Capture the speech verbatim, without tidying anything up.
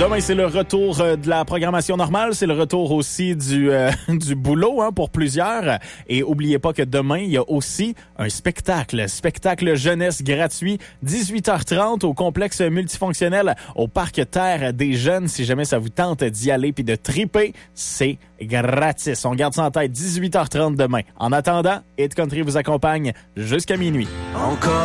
Demain, c'est le retour de la programmation normale. C'est le retour aussi du, euh, du boulot hein, pour plusieurs. Et oubliez pas que demain, il y a aussi un spectacle. Spectacle jeunesse gratuit, dix-huit heures trente au complexe multifonctionnel au Parc Terre des Jeunes. Si jamais ça vous tente d'y aller puis de triper, c'est gratis. On garde ça en tête, dix-huit heures trente demain. En attendant, Hit Country vous accompagne jusqu'à minuit. Encore